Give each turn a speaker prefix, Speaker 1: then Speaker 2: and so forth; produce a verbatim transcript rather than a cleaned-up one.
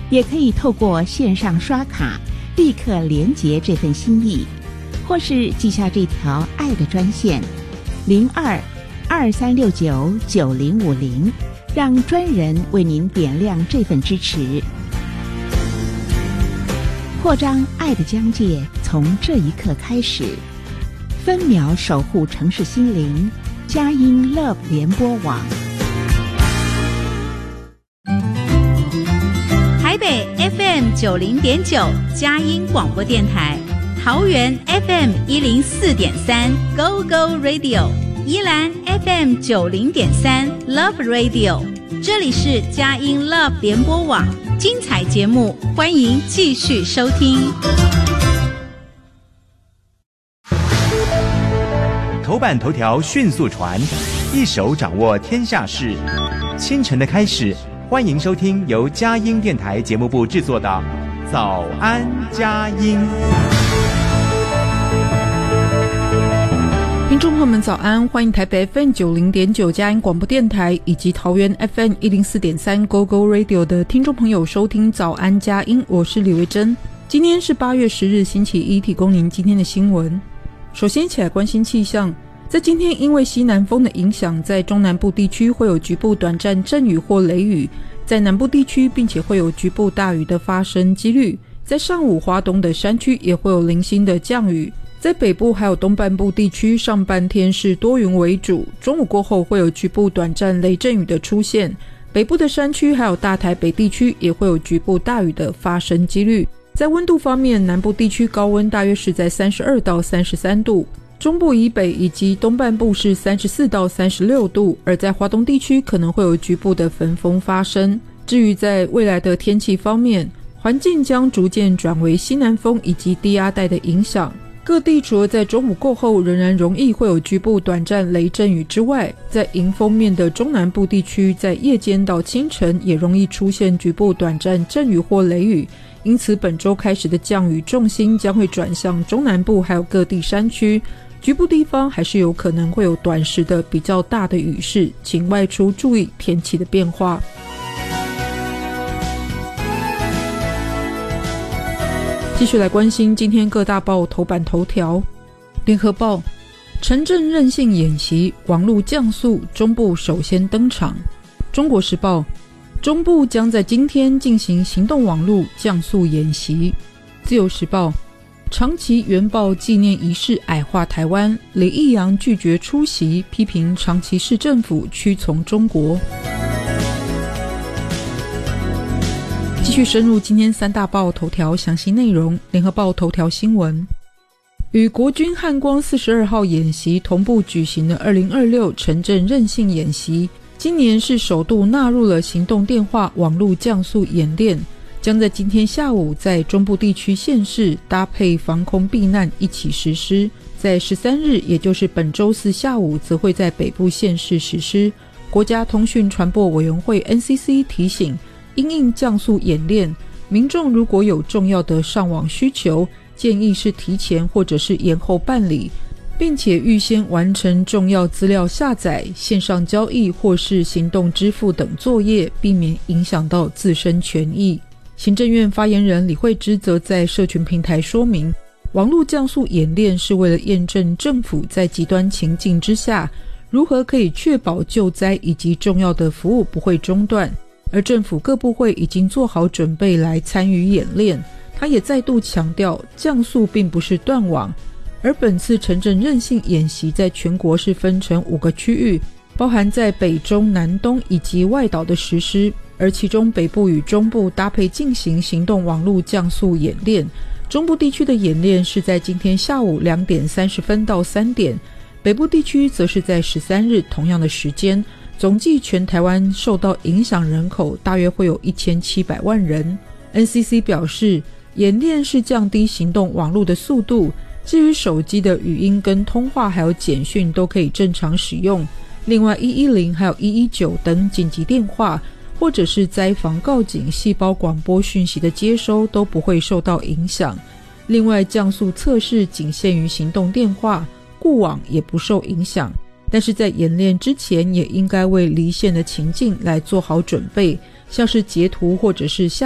Speaker 1: 也可以透过线上刷卡立刻连结这份心意，或是记下这条爱的专线零二二三六九九零五零，让专人为您点亮这份支持。扩张爱的疆界，从这一刻开始，分秒守护城市心灵，佳音 Love 联播网。
Speaker 2: 台北 F M 九零点九佳音广播电台，桃园 F M 一零四点三 Go Go Radio， 宜兰 F M 九零点三 Love Radio， 这里是佳音 Love 联播网，精彩节目，欢迎继续收听。
Speaker 3: 头版头条迅速传，一手掌握天下事。清晨的开始，欢迎收听由佳音电台节目部制作的《早安佳音》。
Speaker 4: 听众朋友们早安，欢迎台北 F M 九零点九佳音广播电台以及桃园 F M 一零四点三 Go Go Radio 的听众朋友收听早安佳音，我是李维珍。今天是八月十日星期一，提供您今天的新闻。首先一起来关心气象，在今天因为西南风的影响，在中南部地区会有局部短暂阵雨或雷雨，在南部地区并且会有局部大雨的发生几率，在上午花东的山区也会有零星的降雨，在北部还有东半部地区上半天是多云为主，中午过后会有局部短暂雷阵雨的出现，北部的山区还有大台北地区也会有局部大雨的发生几率。在温度方面，南部地区高温大约是在三十二到三十三度，中部以北以及东半部是三十四到三十六度，而在华东地区可能会有局部的焚风发生。至于在未来的天气方面，环境将逐渐转为西南风以及低压带的影响，各地除了在中午过后仍然容易会有局部短暂雷阵雨之外，在迎风面的中南部地区在夜间到清晨也容易出现局部短暂阵雨或雷雨，因此本周开始的降雨重心将会转向中南部还有各地山区，局部地方还是有可能会有短时的比较大的雨势，请外出注意天气的变化。继续来关心今天各大报头版头条。联合报，城镇韧性演习，网路降速，中部首先登场。中国时报，中部将在今天进行行动网路降速演习。自由时报，长崎原爆纪念仪式矮化台湾，李义阳拒绝出席，批评长崎市政府屈从中国。继续深入今天三大报头条详细内容。联合报头条新闻，与国军汉光四十二号演习同步举行的二零二六城镇韧性演习，今年是首度纳入了行动电话网路降速演练，将在今天下午在中部地区县市搭配防空避难一起实施，在十三日也就是本周四下午则会在北部县市实施。国家通讯传播委员会 N C C 提醒，因应降速演练，民众如果有重要的上网需求，建议是提前或者是延后办理，并且预先完成重要资料下载、线上交易或是行动支付等作业，避免影响到自身权益。行政院发言人李惠芝则在社群平台说明，网络降速演练是为了验证政府在极端情境之下，如何可以确保救灾以及重要的服务不会中断，而政府各部会已经做好准备来参与演练。他也再度强调，降速并不是断网，而本次城镇韧性演习在全国是分成五个区域，包含在北中南东以及外岛的实施，而其中北部与中部搭配进行行动网路降速演练。中部地区的演练是在今天下午两点三十分到三点，北部地区则是在十三日同样的时间。总计全台湾受到影响人口大约会有一千七百万人。 N C C 表示，演练是降低行动网络的速度，至于手机的语音跟通话还有简讯都可以正常使用，另外一一零还有一一九等紧急电话或者是灾防告警细胞广播讯息的接收都不会受到影响。另外降速测试仅限于行动电话，固网也不受影响，但是在演练之前也应该为离线的情境来做好准备，像是截图或者是下